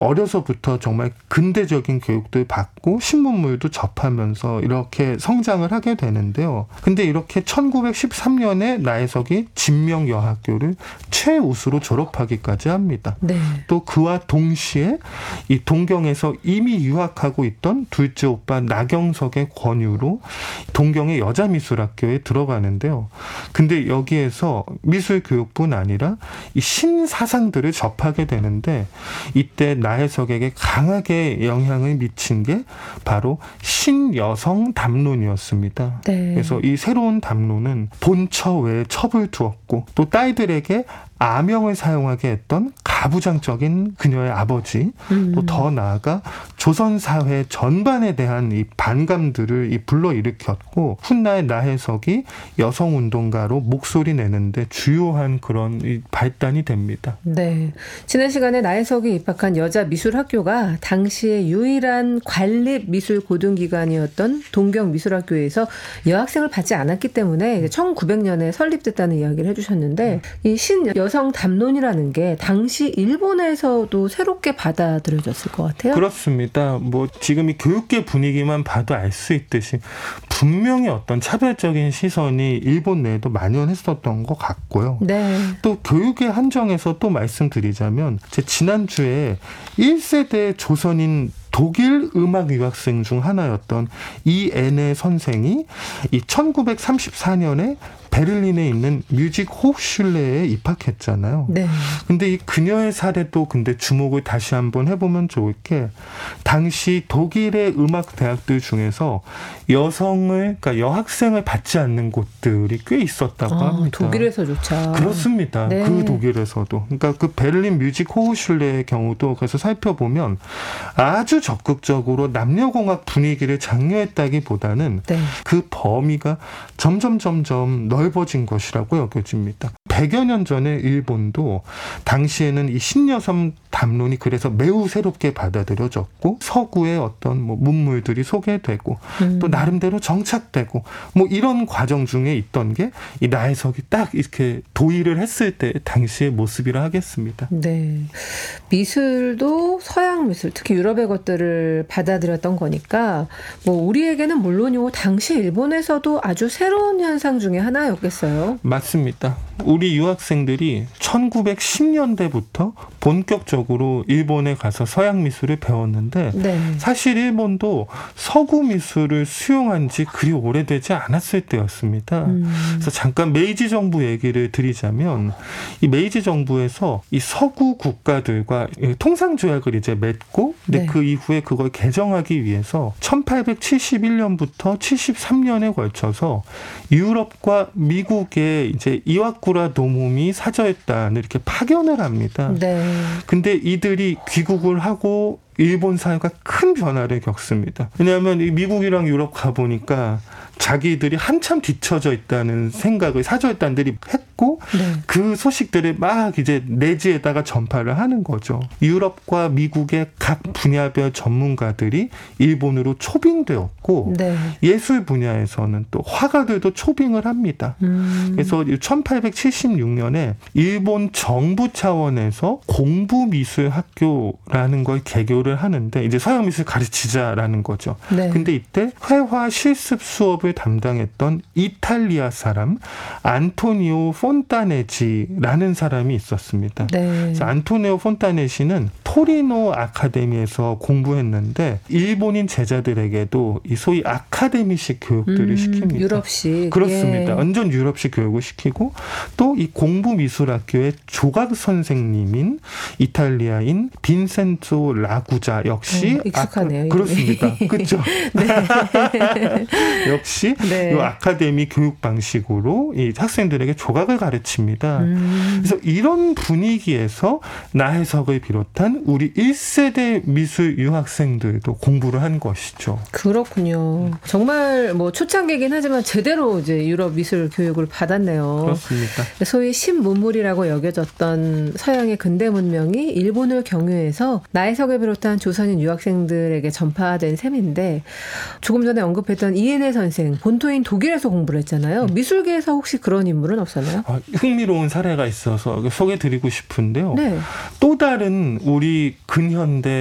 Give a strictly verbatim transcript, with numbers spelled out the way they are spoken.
어려서부터 정말 근대적인 교육들 받고 신문물도 접하면서 이렇게 성장을 하게 되는데요. 근데 이렇게 천구백십삼 년에 나혜석이 진명여학교를 최우수로 졸업하기까지 합니다. 네. 또 그와 동시에 이 동경에서 이미 유학하고 있던 둘째 오빠 나경석의 권유로 동경의 여자미술학교에 들어가는데요. 근데 여기에서 미술교육뿐 아니라 이 신사상들을 접하게 되는데 이때 나혜석에게 강하게 영향을 미친 게 바로 신여성 담론이었습니다. 네. 그래서 이 새로운 담론은 본처 외에 첩을 두었고 또 딸들에게 아명을 사용하게 했던 가부장적인 그녀의 아버지, 음. 또 더 나아가 조선 사회 전반에 대한 이 반감들을 이 불러일으켰고 훗날 나혜석이 여성운동가로 목소리 내는데 주요한 그런 이 발단이 됩니다. 네, 지난 시간에 나혜석이 입학한 여자미술학교가 당시의 유일한 관립미술고등기관이었던 동경미술학교에서 여학생을 받지 않았기 때문에 천구백 년에 설립됐다는 이야기를 해주셨는데 이 신여성 담론이라는 게 당시 일본에서도 새롭게 받아들여졌을 것 같아요. 그렇습니다. 뭐 지금 이 교육계 분위기만 봐도 알 수 있듯이 분명히 어떤 차별적인 시선이 일본 내에도 만연했었던 것 같고요. 네. 또 교육의 한정에서 또 말씀드리자면 제 지난주에 일 세대 조선인 독일 음악 유학생 중 하나였던 이엔의 선생이 이 천구백삼십사 년에 베를린에 있는 뮤직 호chschulle에 입학했잖아요. 네. 근데 이 그녀의 사례도 근데 주목을 다시 한번 해보면 좋을 게 당시 독일의 음악 대학들 중에서 여성을 그러니까 여학생을 받지 않는 곳들이 꽤 있었다고 아, 합니다. 독일에서조차. 그렇습니다. 네. 그 독일에서도. 그러니까 그 베를린 뮤직 호chschulle의 경우도 그래서 살펴보면 아주 적극적으로 남녀공학 분위기를 장려했다기보다는 네. 그 범위가 점점 점점 넓어진 것이라고 여겨집니다. 백여 년 전에 일본도 당시에는 이 신여성 담론이 그래서 매우 새롭게 받아들여졌고 서구의 어떤 뭐 문물들이 소개되고 음. 또 나름대로 정착되고 뭐 이런 과정 중에 있던 게 이 나혜석이 딱 이렇게 도입을 했을 때 당시의 모습이라 하겠습니다. 네, 미술도 서양 미술, 특히 유럽의 것들을 받아들였던 거니까 뭐 우리에게는 물론이고 당시 일본에서도 아주 새로운 현상 중에 하나였겠어요. 맞습니다. 우리 유학생들이 천구백십 년대부터 본격적으로 일본에 가서 서양 미술을 배웠는데 네. 사실 일본도 서구 미술을 수용한 지 그리 오래되지 않았을 때였습니다. 음. 그래서 잠깐 메이지 정부 얘기를 드리자면 이 메이지 정부에서 이 서구 국가들과 통상 조약을 이제 맺고 근데 네. 그 이후에 그걸 개정하기 위해서 천팔백칠십일 년부터 칠십삼 년에 걸쳐서 유럽과 미국의 이제 이와쿠라 도모미 사저단을 이렇게 파견을 합니다. 네. 근데 이들이 귀국을 하고 일본 사회가 큰 변화를 겪습니다. 왜냐하면 이 미국이랑 유럽 가보니까 자기들이 한참 뒤처져 있다는 생각을 사절단들이 했고 네. 그 소식들을 막 이제 내지에다가 전파를 하는 거죠. 유럽과 미국의 각 분야별 전문가들이 일본으로 초빙되었고 네. 예술 분야에서는 또 화가들도 초빙을 합니다. 음. 그래서 천팔백칠십육 년에 일본 정부 차원에서 공부미술학교라는 걸 개교를 하는데 이제 서양 미술 가르치자라는 거죠. 네. 근데 이때 회화 실습 수업을 담당했던 이탈리아 사람 안토니오 폰타네지라는 사람이 있었습니다. 네. 그래서 안토니오 폰타네시는 토리노 아카데미에서 공부했는데 일본인 제자들에게도 이 소위 아카데미식 교육들을 음, 시킵니다. 유럽식. 그렇습니다. 예. 완전 유럽식 교육을 시키고 또 이 공부미술학교의 조각 선생님인 이탈리아인 빈센조 라구자 역시 어, 익숙하네요. 아까, 그렇습니다. 그렇죠. 네. 역시 네. 이 아카데미 교육 방식으로 이 학생들에게 조각을 가르칩니다. 음. 그래서 이런 분위기에서 나혜석을 비롯한 우리 일 세대 미술 유학생들도 공부를 한 것이죠. 그렇군요. 정말 뭐 초창기이긴 하지만 제대로 이제 유럽 미술 교육을 받았네요. 그렇습니다. 소위 신문물이라고 여겨졌던 서양의 근대 문명이 일본을 경유해서 나혜석을 비롯한 조선인 유학생들에게 전파된 셈인데 조금 전에 언급했던 이엔의 선생 여학생 본토인 독일에서 공부를 했잖아요. 미술계에서 혹시 그런 인물은 없었나요? 아, 흥미로운 사례가 있어서 소개드리고 싶은데요. 네. 또 다른 우리 근현대